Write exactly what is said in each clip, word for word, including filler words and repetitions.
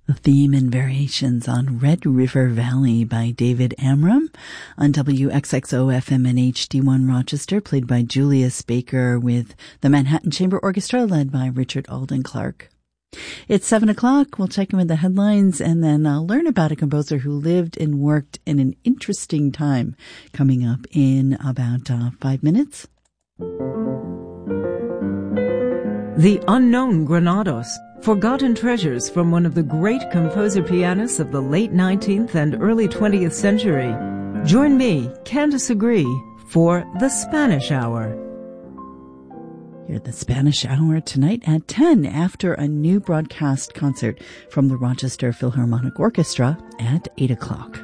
The theme and variations on Red River Valley by David Amram on W X X O F M and H D one Rochester, played by Julius Baker with the Manhattan Chamber Orchestra led by Richard Alden Clark. It's seven o'clock. We'll check in with the headlines and then I'll learn about a composer who lived and worked in an interesting time coming up in about uh, five minutes. The Unknown Granados, forgotten treasures from one of the great composer-pianists of the late nineteenth and early twentieth century. Join me, Candace Agree, for The Spanish Hour. Here at The Spanish Hour tonight at ten after a new broadcast concert from the Rochester Philharmonic Orchestra at eight o'clock.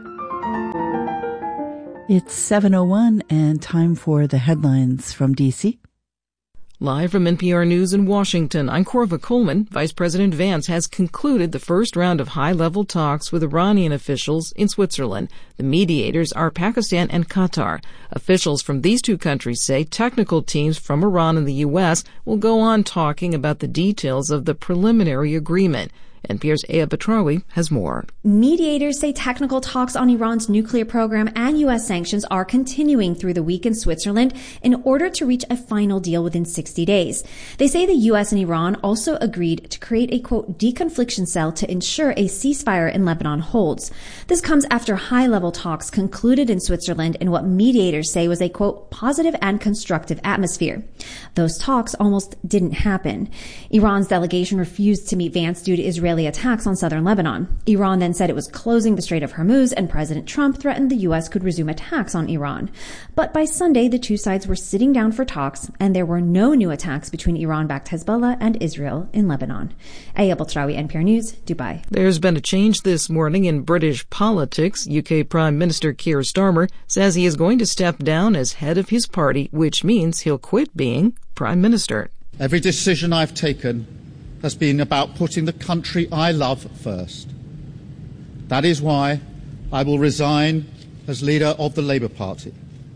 It's seven oh one and time for the headlines from D C. Live from N P R News in Washington, I'm Corva Coleman. Vice President Vance has concluded the first round of high-level talks with Iranian officials in Switzerland. The mediators are Pakistan and Qatar. Officials from these two countries say technical teams from Iran and the U S will go on talking about the details of the preliminary agreement. N P R's Aya Batrawi has more. Mediators say technical talks on Iran's nuclear program and U S sanctions are continuing through the week in Switzerland in order to reach a final deal within sixty days. They say the U S and Iran also agreed to create a, quote, deconfliction cell to ensure a ceasefire in Lebanon holds. This comes after high-level talks concluded in Switzerland in what mediators say was a, quote, positive and constructive atmosphere. Those talks almost didn't happen. Iran's delegation refused to meet Vance due to Israeli attacks on southern Lebanon. Iran then said it was closing the Strait of Hormuz, and President Trump threatened the U S could resume attacks on Iran. But by Sunday, the two sides were sitting down for talks, and there were no new attacks between Iran-backed Hezbollah and Israel in Lebanon. Aya Batrawi, N P R News, Dubai. There's been a change this morning in British politics. U K Prime Minister Keir Starmer says he is going to step down as head of his party, which means he'll quit being Prime Minister. Every decision I've taken has been about putting the country I love first. That is why I will resign as leader of the Labour Party.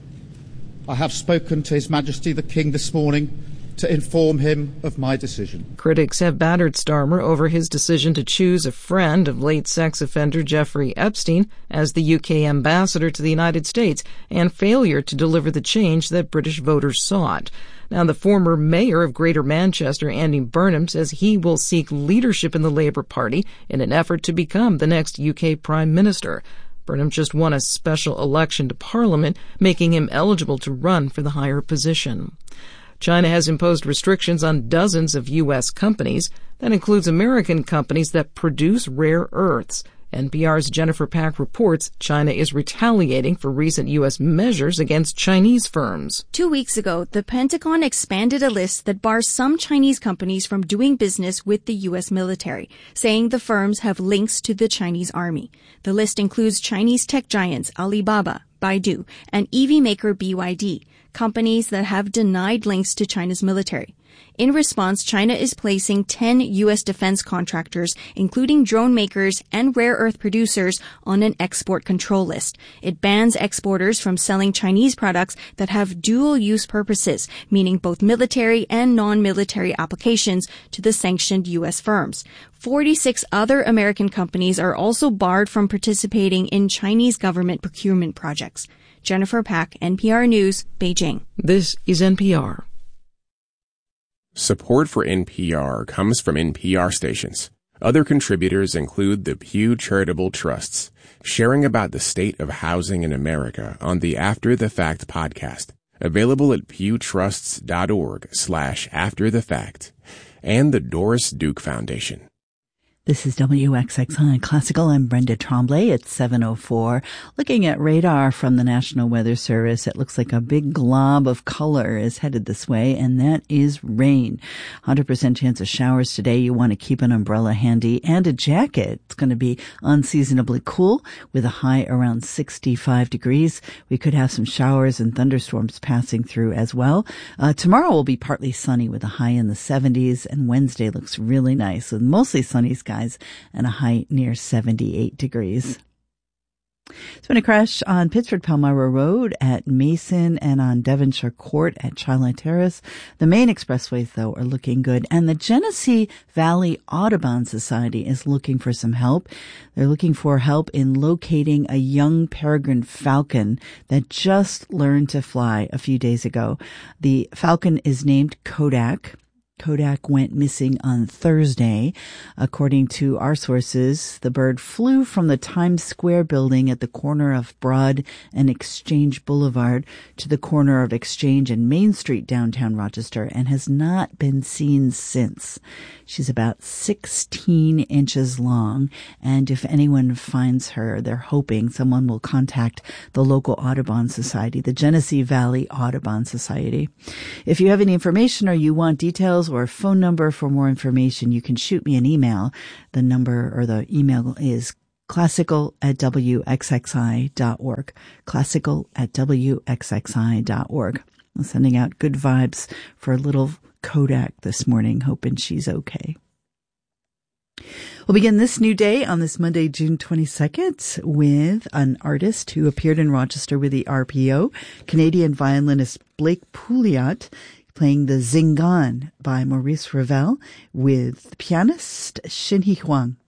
I have spoken to His Majesty the King this morning to inform him of my decision. Critics have battered Starmer over his decision to choose a friend of late sex offender Jeffrey Epstein as the U K ambassador to the United States and failure to deliver the change that British voters sought. Now, the former mayor of Greater Manchester, Andy Burnham, says he will seek leadership in the Labour Party in an effort to become the next U K Prime Minister. Burnham just won a special election to Parliament, making him eligible to run for the higher position. China has imposed restrictions on dozens of U S companies. That includes American companies that produce rare earths. N P R's Jennifer Pack reports China is retaliating for recent U S measures against Chinese firms. Two weeks ago, the Pentagon expanded a list that bars some Chinese companies from doing business with the U S military, saying the firms have links to the Chinese army. The list includes Chinese tech giants Alibaba, Baidu, and E V maker B Y D, companies that have denied links to China's military. In response, China is placing ten U S defense contractors, including drone makers and rare earth producers, on an export control list. It bans exporters from selling Chinese products that have dual-use purposes, meaning both military and non-military applications, to the sanctioned U S firms. forty-six other American companies are also barred from participating in Chinese government procurement projects. Jennifer Pack, N P R News, Beijing. This is N P R. Support for N P R comes from N P R stations. Other contributors include the Pew Charitable Trusts, sharing about the state of housing in America on the After the Fact podcast, available at pewtrusts.org slash after the fact, and the Doris Duke Foundation. This is W X X I Classical. I'm Brenda Tremblay. It's seven oh four. Looking at radar from the National Weather Service, it looks like a big glob of color is headed this way, and that is rain. one hundred percent chance of showers today. You want to keep an umbrella handy and a jacket. It's going to be unseasonably cool with a high around sixty-five degrees. We could have some showers and thunderstorms passing through as well. Uh, tomorrow will be partly sunny with a high in the seventies, and Wednesday looks really nice with mostly sunny skies and a high near seventy-eight degrees. There's been a crash on Pittsford Palmyra Road at Mason and on Devonshire Court at Charlotte Terrace. The main expressways, though, are looking good. And the Genesee Valley Audubon Society is looking for some help. They're looking for help in locating a young peregrine falcon that just learned to fly a few days ago. The falcon is named Kodak. Kodak went missing on Thursday. According to our sources, the bird flew from the Times Square building at the corner of Broad and Exchange Boulevard to the corner of Exchange and Main Street downtown Rochester and has not been seen since. She's about sixteen inches long, and if anyone finds her, they're hoping someone will contact the local Audubon Society, the Genesee Valley Audubon Society. If you have any information or you want details or phone number for more information, you can shoot me an email. The number or the email is classical at w x x i dot org. Classical at w x x i dot org. I'm sending out good vibes for little Kodak this morning, hoping she's okay. We'll begin this new day on this Monday, June twenty-second, with an artist who appeared in Rochester with the R P O, Canadian violinist Blake Pouliot, playing the Zingan by Maurice Ravel with pianist Shin Hee Huang.